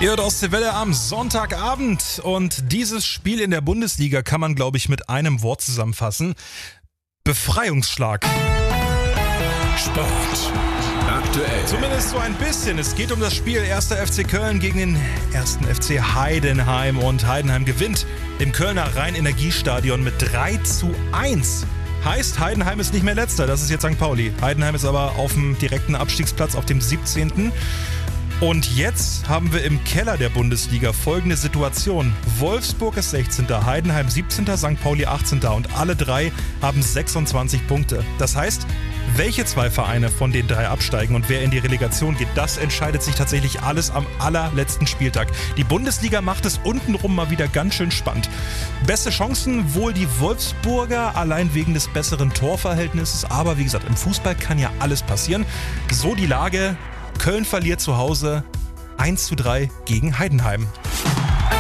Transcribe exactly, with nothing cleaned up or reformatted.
Ihr hört Ostseewelle am Sonntagabend und dieses Spiel in der Bundesliga kann man, glaube ich, mit einem Wort zusammenfassen. Befreiungsschlag. Sport. Aktuell. Zumindest so ein bisschen. Es geht um das Spiel erster F C Köln gegen den ersten F C Heidenheim und Heidenheim gewinnt im Kölner Rhein-Energiestadion mit drei zu eins. Heißt, Heidenheim ist nicht mehr letzter, das ist jetzt Sankt Pauli. Heidenheim ist aber auf dem direkten Abstiegsplatz auf dem siebzehnten Und jetzt haben wir im Keller der Bundesliga folgende Situation. Wolfsburg ist sechzehnter, Heidenheim siebzehnter, Sankt Pauli achtzehnter und alle drei haben sechsundzwanzig Punkte. Das heißt, welche zwei Vereine von den drei absteigen und wer in die Relegation geht, das entscheidet sich tatsächlich alles am allerletzten Spieltag. Die Bundesliga macht es untenrum mal wieder ganz schön spannend. Beste Chancen wohl die Wolfsburger, allein wegen des besseren Torverhältnisses. Aber wie gesagt, im Fußball kann ja alles passieren. So die Lage. Köln verliert zu Hause eins zu drei gegen Heidenheim.